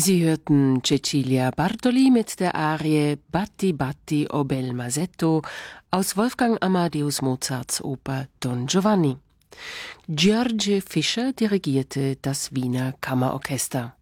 Sie hörten Cecilia Bartoli mit der Arie Batti Batti o bel Masetto aus Wolfgang Amadeus Mozarts Oper Don Giovanni. György Fischer dirigierte das Wiener Kammerorchester.